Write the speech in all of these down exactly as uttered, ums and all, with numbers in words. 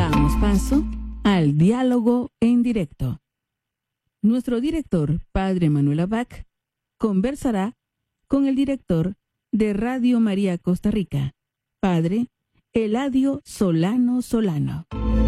Damos paso al diálogo en directo. Nuestro director, Padre Manuel Abad, conversará con el director de Radio María Costa Rica, Padre Eladio Solano Solano.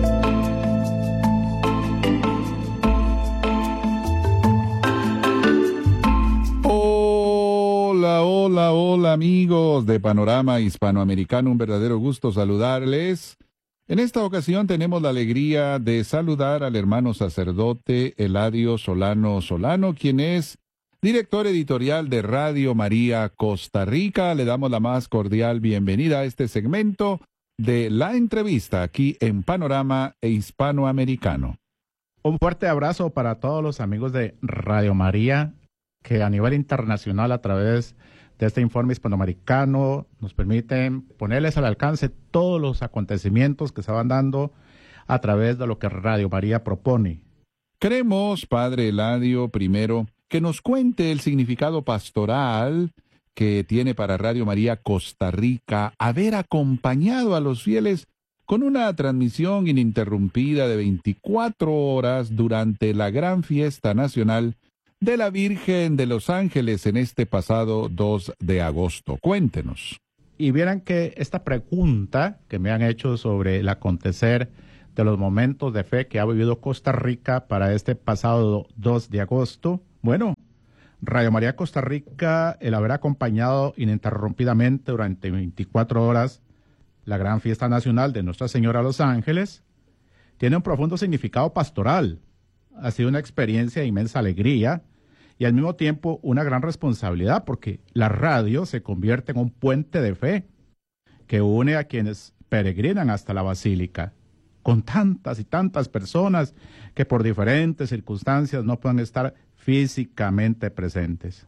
Hola, hola, hola amigos de Panorama Hispanoamericano, un verdadero gusto saludarles. En esta ocasión tenemos la alegría de saludar al hermano sacerdote Eladio Solano Solano, quien es director editorial de Radio María Costa Rica. Le damos la más cordial bienvenida a este segmento de la entrevista aquí en Panorama Hispanoamericano. Un fuerte abrazo para todos los amigos de Radio María, que a nivel internacional, a través de este informe hispanoamericano, nos permiten ponerles al alcance todos los acontecimientos que se van dando a través de lo que Radio María propone. Queremos, Padre Eladio, primero, que nos cuente el significado pastoral que tiene para Radio María Costa Rica haber acompañado a los fieles con una transmisión ininterrumpida de veinticuatro horas durante la gran fiesta nacional de la Virgen de los Ángeles en este pasado dos de agosto. Cuéntenos. Y vieran que esta pregunta que me han hecho sobre el acontecer de los momentos de fe que ha vivido Costa Rica para este pasado dos de agosto, bueno, Radio María Costa Rica, el haber acompañado ininterrumpidamente durante veinticuatro horas la gran fiesta nacional de Nuestra Señora de los Ángeles, tiene un profundo significado pastoral. Ha sido una experiencia de inmensa alegría y al mismo tiempo una gran responsabilidad, porque la radio se convierte en un puente de fe que une a quienes peregrinan hasta la basílica, con tantas y tantas personas que por diferentes circunstancias no pueden estar físicamente presentes.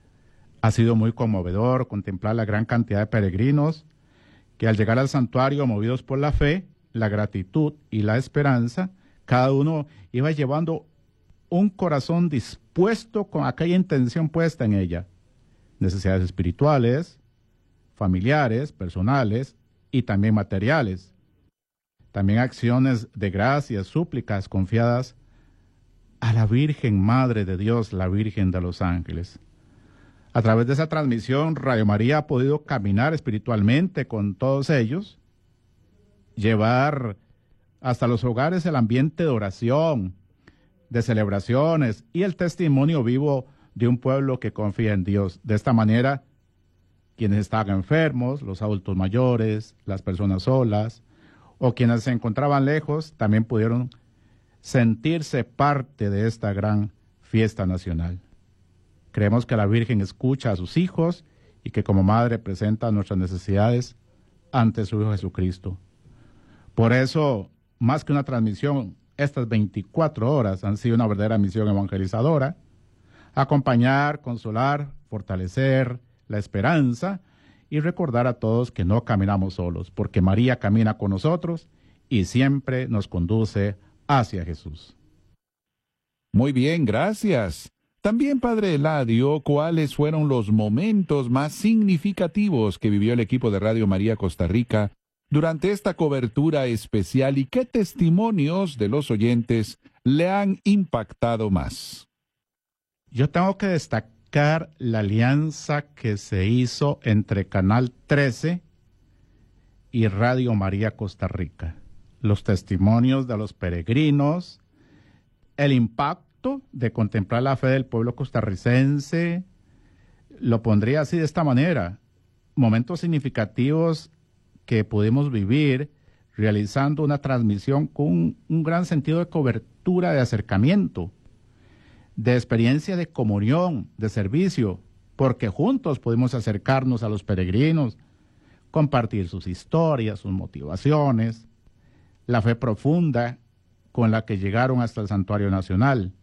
Ha sido muy conmovedor contemplar la gran cantidad de peregrinos que al llegar al santuario, movidos por la fe, la gratitud y la esperanza, cada uno iba llevando un corazón dispuesto con aquella intención puesta en ella. Necesidades espirituales, familiares, personales y también materiales. También acciones de gracias, súplicas confiadas a la Virgen Madre de Dios, la Virgen de los Ángeles. A través de esa transmisión, Radio María ha podido caminar espiritualmente con todos ellos, llevar hasta los hogares el ambiente de oración, de celebraciones y el testimonio vivo de un pueblo que confía en Dios. De esta manera, quienes estaban enfermos, los adultos mayores, las personas solas o quienes se encontraban lejos, también pudieron sentirse parte de esta gran fiesta nacional. Creemos que la Virgen escucha a sus hijos y que como madre presenta nuestras necesidades ante su Hijo Jesucristo. Por eso, más que una transmisión, estas veinticuatro horas han sido una verdadera misión evangelizadora: acompañar, consolar, fortalecer la esperanza y recordar a todos que no caminamos solos, porque María camina con nosotros y siempre nos conduce hacia Jesús. Muy bien, gracias. También, Padre Eladio, ¿cuáles fueron los momentos más significativos que vivió el equipo de Radio María Costa Rica durante esta cobertura especial y qué testimonios de los oyentes le han impactado más? Yo tengo que destacar la alianza que se hizo entre Canal trece y Radio María Costa Rica. Los testimonios de los peregrinos, el impacto de contemplar la fe del pueblo costarricense, lo pondría así de esta manera: momentos significativos que pudimos vivir realizando una transmisión con un, un gran sentido de cobertura, de acercamiento, de experiencia de comunión, de servicio, porque juntos pudimos acercarnos a los peregrinos, compartir sus historias, sus motivaciones, la fe profunda con la que llegaron hasta el Santuario Nacional.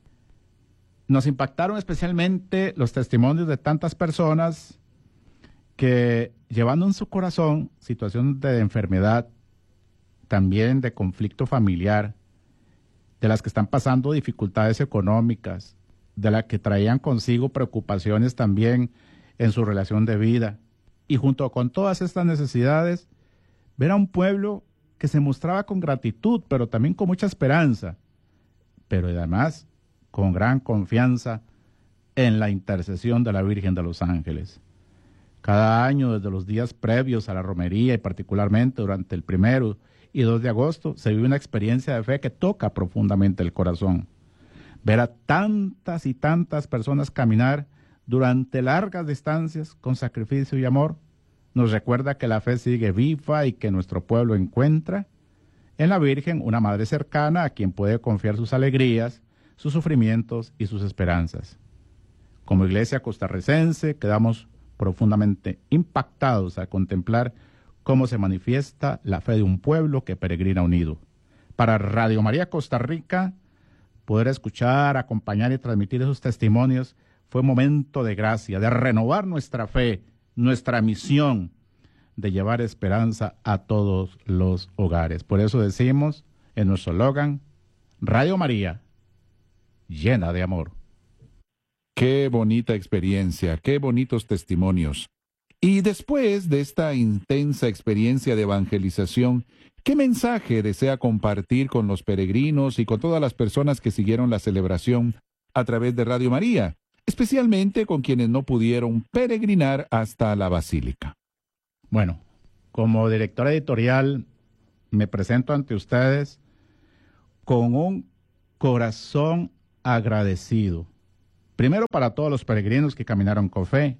Nos impactaron especialmente los testimonios de tantas personas que, llevando en su corazón situaciones de enfermedad, también de conflicto familiar, de las que están pasando dificultades económicas, de las que traían consigo preocupaciones también en su relación de vida, y junto con todas estas necesidades, ver a un pueblo que se mostraba con gratitud, pero también con mucha esperanza, pero además con gran confianza en la intercesión de la Virgen de los Ángeles. Cada año, desde los días previos a la romería y particularmente durante el primero y dos de agosto, se vive una experiencia de fe que toca profundamente el corazón. Ver a tantas y tantas personas caminar durante largas distancias con sacrificio y amor nos recuerda que la fe sigue viva y que nuestro pueblo encuentra en la Virgen una madre cercana a quien puede confiar sus alegrías, sus sufrimientos y sus esperanzas. Como iglesia costarricense quedamos profundamente impactados al contemplar cómo se manifiesta la fe de un pueblo que peregrina unido. Para Radio María Costa Rica, poder escuchar, acompañar y transmitir esos testimonios fue un momento de gracia, de renovar nuestra fe, nuestra misión de llevar esperanza a todos los hogares. Por eso decimos en nuestro slogan, Radio María, llena de amor. Qué bonita experiencia, qué bonitos testimonios. Y después de esta intensa experiencia de evangelización, ¿qué mensaje desea compartir con los peregrinos y con todas las personas que siguieron la celebración a través de Radio María, especialmente con quienes no pudieron peregrinar hasta la Basílica? Bueno, como director editorial me presento ante ustedes con un corazón agradecido. Primero para todos los peregrinos que caminaron con fe.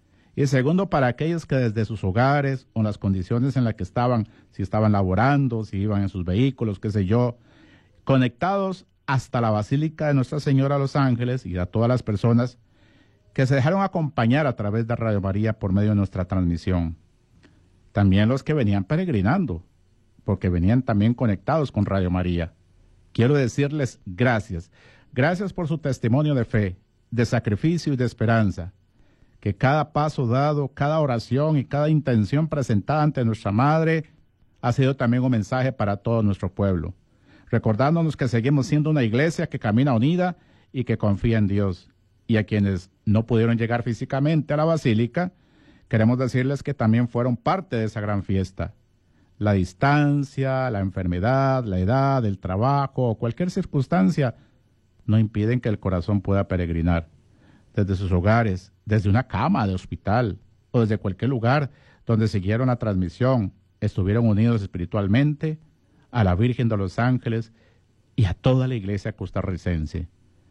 Y segundo para aquellos que desde sus hogares o las condiciones en las que estaban, si estaban laborando, si iban en sus vehículos, qué sé yo, conectados hasta la Basílica de Nuestra Señora de los Ángeles, y a todas las personas que se dejaron acompañar a través de Radio María por medio de nuestra transmisión. También los que venían peregrinando, porque venían también conectados con Radio María. Quiero decirles gracias. Gracias por su testimonio de fe, de sacrificio y de esperanza. Que cada paso dado, cada oración y cada intención presentada ante nuestra Madre ha sido también un mensaje para todo nuestro pueblo, recordándonos que seguimos siendo una iglesia que camina unida y que confía en Dios. Y a quienes no pudieron llegar físicamente a la Basílica, queremos decirles que también fueron parte de esa gran fiesta. La distancia, la enfermedad, la edad, el trabajo o cualquier circunstancia no impiden que el corazón pueda peregrinar desde sus hogares, desde una cama de hospital o desde cualquier lugar donde siguieron la transmisión, estuvieron unidos espiritualmente a la Virgen de los Ángeles y a toda la iglesia costarricense.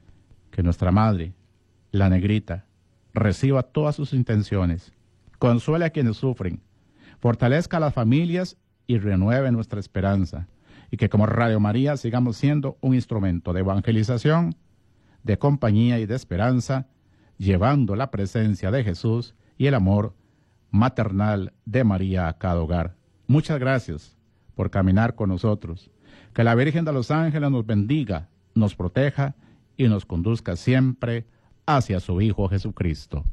Que nuestra Madre, la Negrita, reciba todas sus intenciones, consuele a quienes sufren, fortalezca a las familias y renueve nuestra esperanza. Y que como Radio María sigamos siendo un instrumento de evangelización, de compañía y de esperanza, llevando la presencia de Jesús y el amor maternal de María a cada hogar. Muchas gracias por caminar con nosotros. Que la Virgen de los Ángeles nos bendiga, nos proteja y nos conduzca siempre hacia su Hijo Jesucristo.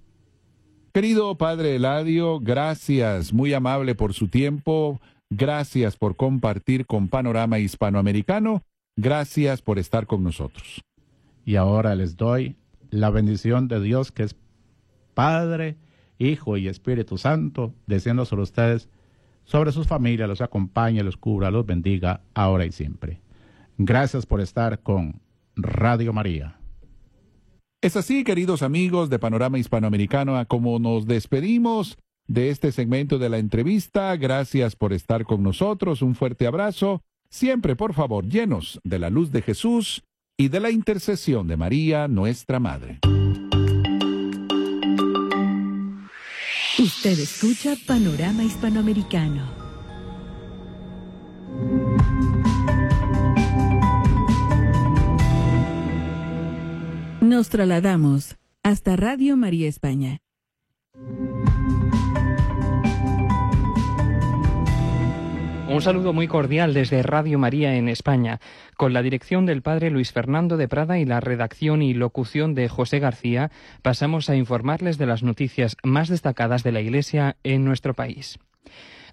Querido Padre Eladio, gracias, muy amable por su tiempo. Gracias por compartir con Panorama Hispanoamericano. Gracias por estar con nosotros. Y ahora les doy la bendición de Dios, que es Padre, Hijo y Espíritu Santo, descienda sobre ustedes, sobre sus familias, los acompañe, los cubra, los bendiga, ahora y siempre. Gracias por estar con Radio María. Es así, queridos amigos de Panorama Hispanoamericano, como nos despedimos de este segmento de la entrevista. Gracias por estar con nosotros. Un fuerte abrazo. Siempre, por favor, llenos de la luz de Jesús y de la intercesión de María, nuestra Madre. Usted escucha Panorama Hispanoamericano. Nos trasladamos hasta Radio María España. Un saludo muy cordial desde Radio María en España, con la dirección del Padre Luis Fernando de Prada y la redacción y locución de José García. Pasamos a informarles de las noticias más destacadas de la Iglesia en nuestro país.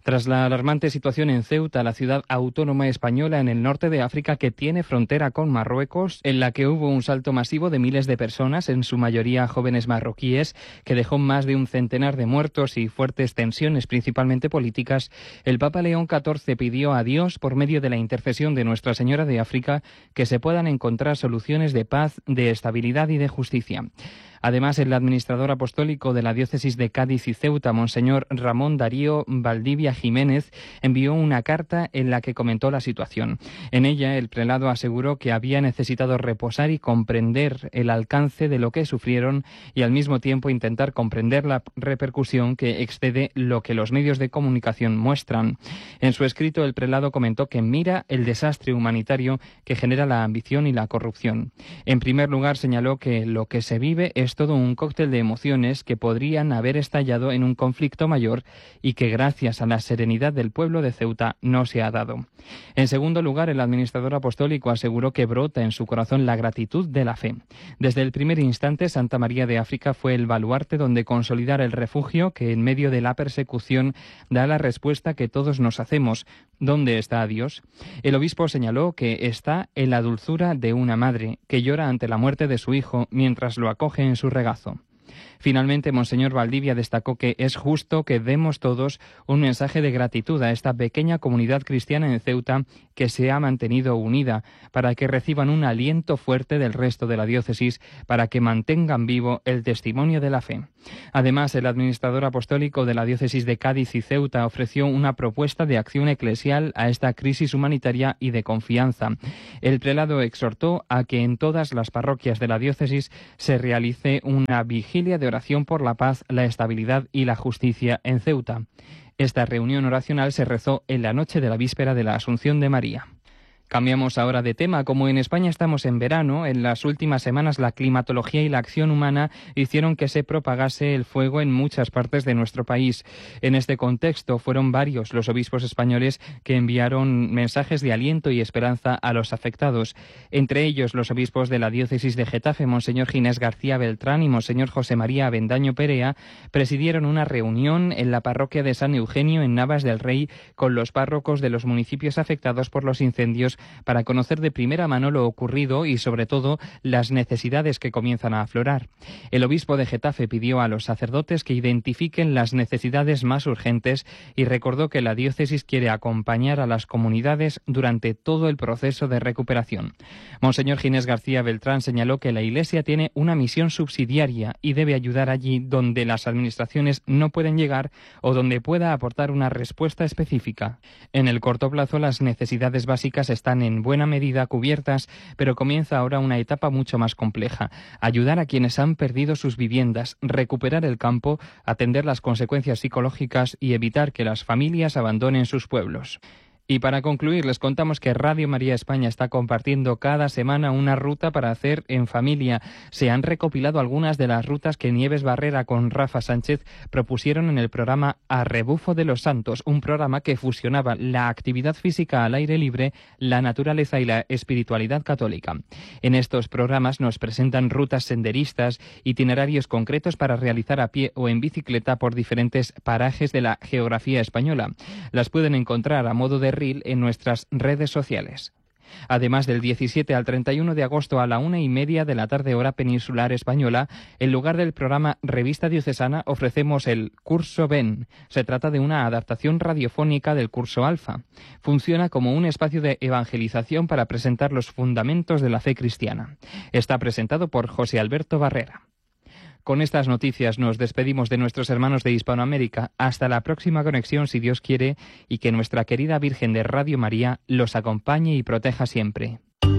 Tras la alarmante situación en Ceuta, la ciudad autónoma española en el norte de África que tiene frontera con Marruecos, en la que hubo un salto masivo de miles de personas, en su mayoría jóvenes marroquíes, que dejó más de un centenar de muertos y fuertes tensiones, principalmente políticas, el Papa León catorce pidió a Dios, por medio de la intercesión de Nuestra Señora de África, que se puedan encontrar soluciones de paz, de estabilidad y de justicia. Además, el administrador apostólico de la diócesis de Cádiz y Ceuta, Monseñor Ramón Darío Valdivia Jiménez, envió una carta en la que comentó la situación. En ella, el prelado aseguró que había necesitado reposar y comprender el alcance de lo que sufrieron y al mismo tiempo intentar comprender la repercusión que excede lo que los medios de comunicación muestran. En su escrito, el prelado comentó que mira el desastre humanitario que genera la ambición y la corrupción. En primer lugar, señaló que lo que se vive es todo un cóctel de emociones que podrían haber estallado en un conflicto mayor y que gracias a la serenidad del pueblo de Ceuta no se ha dado. En segundo lugar, el administrador apostólico aseguró que brota en su corazón la gratitud de la fe. Desde el primer instante, Santa María de África fue el baluarte donde consolidar el refugio que en medio de la persecución da la respuesta que todos nos hacemos: ¿dónde está Dios? El obispo señaló que está en la dulzura de una madre que llora ante la muerte de su hijo mientras lo acoge en su regazo. Finalmente, Monseñor Valdivia destacó que es justo que demos todos un mensaje de gratitud a esta pequeña comunidad cristiana en Ceuta que se ha mantenido unida, para que reciban un aliento fuerte del resto de la diócesis, para que mantengan vivo el testimonio de la fe. Además, el administrador apostólico de la diócesis de Cádiz y Ceuta ofreció una propuesta de acción eclesial a esta crisis humanitaria y de confianza. El prelado exhortó a que en todas las parroquias de la diócesis se realice una vigilia de oración por la paz, la estabilidad y la justicia en Ceuta. Esta reunión oracional se rezó en la noche de la víspera de la Asunción de María. Cambiamos ahora de tema. Como en España estamos en verano, en las últimas semanas la climatología y la acción humana hicieron que se propagase el fuego en muchas partes de nuestro país. En este contexto fueron varios los obispos españoles que enviaron mensajes de aliento y esperanza a los afectados. Entre ellos los obispos de la diócesis de Getafe, Monseñor Ginés García Beltrán y Monseñor José María Avendaño Perea, presidieron una reunión en la parroquia de San Eugenio en Navas del Rey con los párrocos de los municipios afectados por los incendios para conocer de primera mano lo ocurrido y, sobre todo, las necesidades que comienzan a aflorar. El obispo de Getafe pidió a los sacerdotes que identifiquen las necesidades más urgentes y recordó que la diócesis quiere acompañar a las comunidades durante todo el proceso de recuperación. Monseñor Ginés García Beltrán señaló que la Iglesia tiene una misión subsidiaria y debe ayudar allí donde las administraciones no pueden llegar o donde pueda aportar una respuesta específica. En el corto plazo, las necesidades básicas están están en buena medida cubiertas, pero comienza ahora una etapa mucho más compleja: ayudar a quienes han perdido sus viviendas, recuperar el campo, atender las consecuencias psicológicas y evitar que las familias abandonen sus pueblos. Y para concluir, les contamos que Radio María España está compartiendo cada semana una ruta para hacer en familia. Se han recopilado algunas de las rutas que Nieves Barrera con Rafa Sánchez propusieron en el programa A Rebufo de los Santos, un programa que fusionaba la actividad física al aire libre, la naturaleza y la espiritualidad católica. En estos programas nos presentan rutas senderistas, itinerarios concretos para realizar a pie o en bicicleta por diferentes parajes de la geografía española. Las pueden encontrar a modo de reel en nuestras redes sociales. Además, del diecisiete al treinta y uno de agosto a la una y media de la tarde hora peninsular española, en lugar del programa Revista Diocesana, ofrecemos el Curso Ven. Se trata de una adaptación radiofónica del Curso Alfa. Funciona como un espacio de evangelización para presentar los fundamentos de la fe cristiana. Está presentado por José Alberto Barrera. Con estas noticias nos despedimos de nuestros hermanos de Hispanoamérica. Hasta la próxima conexión, si Dios quiere, y que nuestra querida Virgen de Radio María los acompañe y proteja siempre.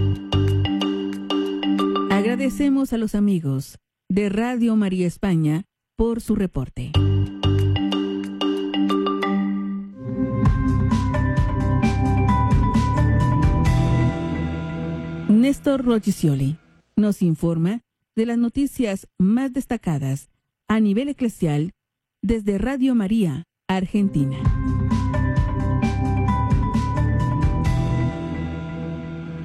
Agradecemos a los amigos de Radio María España por su reporte. Néstor Rocchicioli nos informa de las noticias más destacadas a nivel eclesial desde Radio María, Argentina.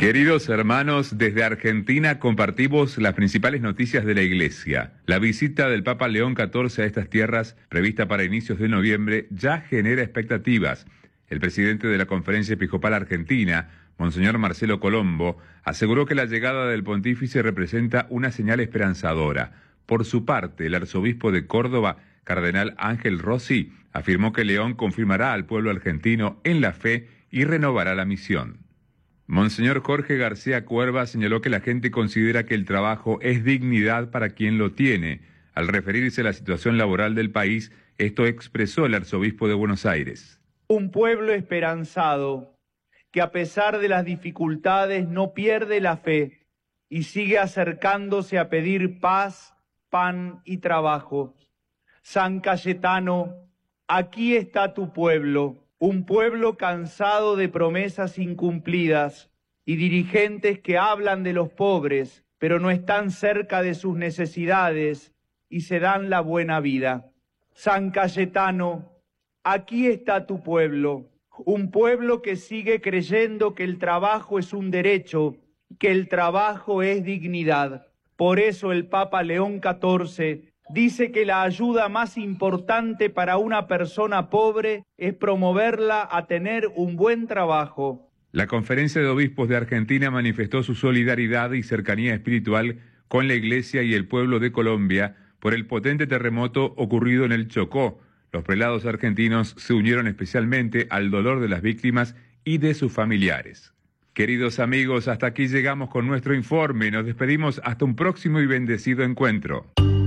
Queridos hermanos, desde Argentina compartimos las principales noticias de la Iglesia. La visita del Papa León catorce a estas tierras, prevista para inicios de noviembre, ya genera expectativas. El presidente de la Conferencia Episcopal Argentina, Monseñor Marcelo Colombo, aseguró que la llegada del pontífice representa una señal esperanzadora. Por su parte, el arzobispo de Córdoba, Cardenal Ángel Rossi, afirmó que León confirmará al pueblo argentino en la fe y renovará la misión. Monseñor Jorge García Cuerva señaló que la gente considera que el trabajo es dignidad para quien lo tiene. Al referirse a la situación laboral del país, esto expresó el arzobispo de Buenos Aires. Un pueblo esperanzado, que a pesar de las dificultades no pierde la fe y sigue acercándose a pedir paz, pan y trabajo. San Cayetano, aquí está tu pueblo. Un pueblo cansado de promesas incumplidas y dirigentes que hablan de los pobres, pero no están cerca de sus necesidades y se dan la buena vida. San Cayetano, aquí está tu pueblo, un pueblo que sigue creyendo que el trabajo es un derecho, que el trabajo es dignidad. Por eso el Papa León catorce dice que la ayuda más importante para una persona pobre es promoverla a tener un buen trabajo. La Conferencia de Obispos de Argentina manifestó su solidaridad y cercanía espiritual con la Iglesia y el pueblo de Colombia por el potente terremoto ocurrido en el Chocó. Los prelados argentinos se unieron especialmente al dolor de las víctimas y de sus familiares. Queridos amigos, hasta aquí llegamos con nuestro informe. Nos despedimos hasta un próximo y bendecido encuentro.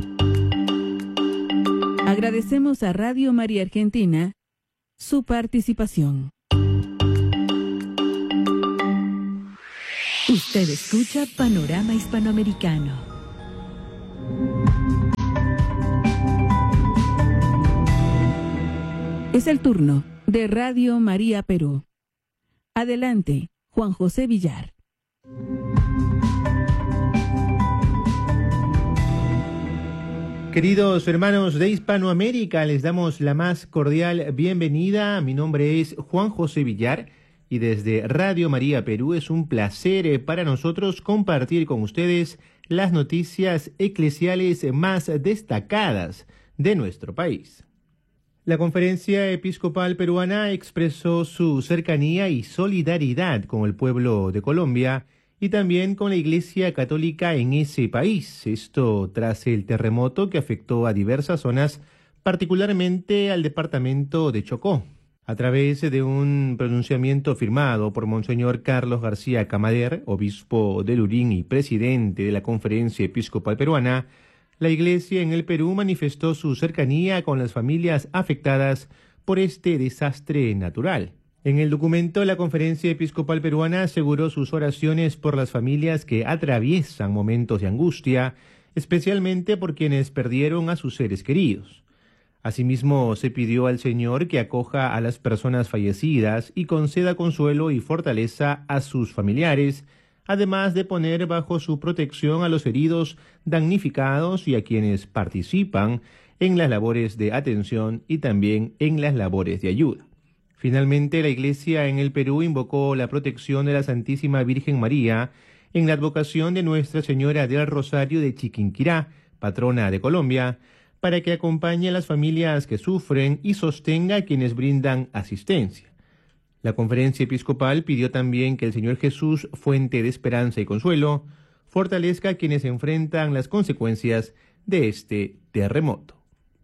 Agradecemos a Radio María Argentina su participación. Usted escucha Panorama Hispanoamericano. Es el turno de Radio María Perú. Adelante, Juan José Villar. Queridos hermanos de Hispanoamérica, les damos la más cordial bienvenida. Mi nombre es Juan José Villar y desde Radio María Perú es un placer para nosotros compartir con ustedes las noticias eclesiales más destacadas de nuestro país. La Conferencia Episcopal Peruana expresó su cercanía y solidaridad con el pueblo de Colombia y también con la Iglesia Católica en ese país. Esto tras el terremoto que afectó a diversas zonas, particularmente al departamento de Chocó. A través de un pronunciamiento firmado por Monseñor Carlos García Camader, obispo de Lurín y presidente de la Conferencia Episcopal Peruana, la Iglesia en el Perú manifestó su cercanía con las familias afectadas por este desastre natural. En el documento, la Conferencia Episcopal Peruana aseguró sus oraciones por las familias que atraviesan momentos de angustia, especialmente por quienes perdieron a sus seres queridos. Asimismo, se pidió al Señor que acoja a las personas fallecidas y conceda consuelo y fortaleza a sus familiares, además de poner bajo su protección a los heridos, damnificados y a quienes participan en las labores de atención y también en las labores de ayuda. Finalmente, la Iglesia en el Perú invocó la protección de la Santísima Virgen María en la advocación de Nuestra Señora del Rosario de Chiquinquirá, patrona de Colombia, para que acompañe a las familias que sufren y sostenga a quienes brindan asistencia. La Conferencia Episcopal pidió también que el Señor Jesús, fuente de esperanza y consuelo, fortalezca a quienes enfrentan las consecuencias de este terremoto.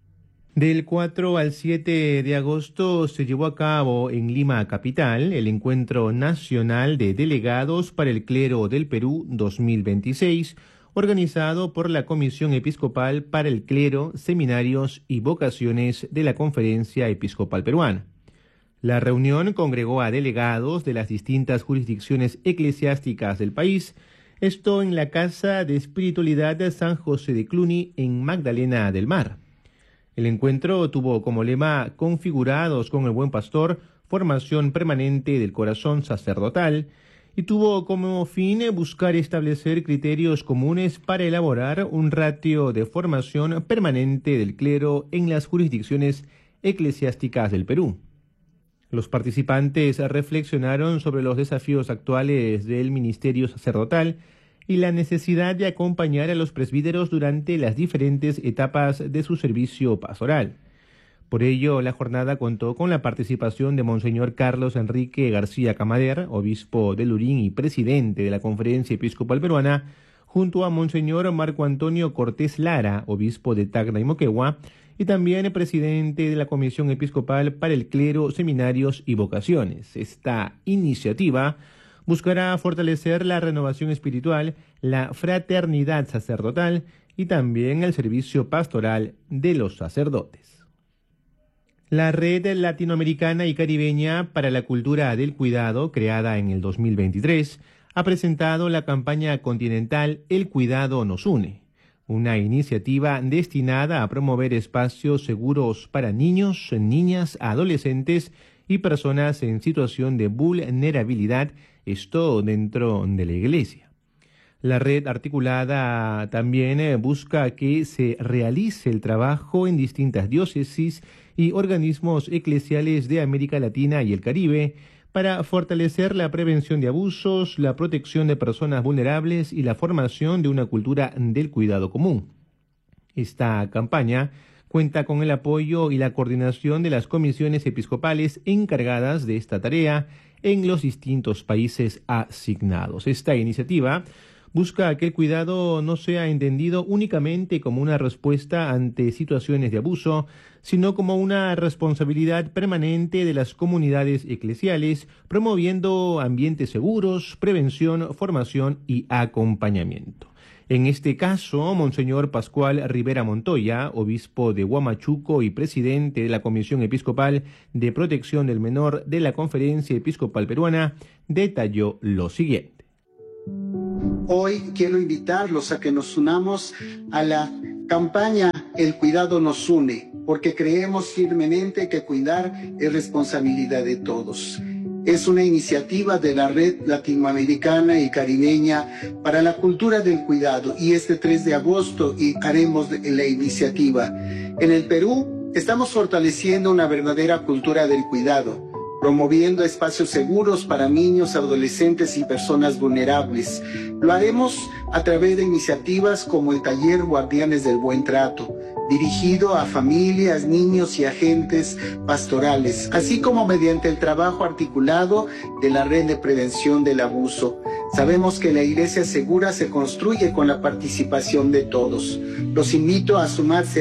Del cuatro al siete de agosto se llevó a cabo en Lima capital el Encuentro Nacional de Delegados para el Clero del Perú dos mil veintiséis, organizado por la Comisión Episcopal para el Clero, Seminarios y Vocaciones de la Conferencia Episcopal Peruana. La reunión congregó a delegados de las distintas jurisdicciones eclesiásticas del país, esto en la Casa de Espiritualidad de San José de Cluny en Magdalena del Mar. El encuentro tuvo como lema "Configurados con el Buen Pastor, formación permanente del corazón sacerdotal", y tuvo como fin buscar establecer criterios comunes para elaborar un ratio de formación permanente del clero en las jurisdicciones eclesiásticas del Perú. Los participantes reflexionaron sobre los desafíos actuales del ministerio sacerdotal y la necesidad de acompañar a los presbíteros durante las diferentes etapas de su servicio pastoral. Por ello, la jornada contó con la participación de Monseñor Carlos Enrique García Camader, obispo de Lurín y presidente de la Conferencia Episcopal Peruana, junto a Monseñor Marco Antonio Cortés Lara, obispo de Tacna y Moquegua, y también el presidente de la Comisión Episcopal para el Clero, Seminarios y Vocaciones. Esta iniciativa buscará fortalecer la renovación espiritual, la fraternidad sacerdotal y también el servicio pastoral de los sacerdotes. La Red Latinoamericana y Caribeña para la Cultura del Cuidado, creada en el dos mil veintitrés, ha presentado la campaña continental El Cuidado nos une, una iniciativa destinada a promover espacios seguros para niños, niñas, adolescentes y personas en situación de vulnerabilidad, esto dentro de la Iglesia. La red articulada también busca que se realice el trabajo en distintas diócesis y organismos eclesiales de América Latina y el Caribe para fortalecer la prevención de abusos, la protección de personas vulnerables y la formación de una cultura del cuidado común. Esta campaña cuenta con el apoyo y la coordinación de las comisiones episcopales encargadas de esta tarea en los distintos países asignados. Esta iniciativa busca que el cuidado no sea entendido únicamente como una respuesta ante situaciones de abuso, sino como una responsabilidad permanente de las comunidades eclesiales, promoviendo ambientes seguros, prevención, formación y acompañamiento. En este caso, Monseñor Pascual Rivera Montoya, obispo de Huamachuco y presidente de la Comisión Episcopal de Protección del Menor de la Conferencia Episcopal Peruana, detalló lo siguiente. Hoy quiero invitarlos a que nos unamos a la campaña El Cuidado nos une, porque creemos firmemente que cuidar es responsabilidad de todos. Es una iniciativa de la Red Latinoamericana y Caribeña para la Cultura del Cuidado y este tres de agosto y haremos la iniciativa. En el Perú estamos fortaleciendo una verdadera cultura del cuidado, promoviendo espacios seguros para niños, adolescentes y personas vulnerables. Lo haremos a través de iniciativas como el Taller Guardianes del Buen Trato, dirigido a familias, niños y agentes pastorales, así como mediante el trabajo articulado de la Red de Prevención del Abuso. Sabemos que la Iglesia segura se construye con la participación de todos. Los invito a sumarse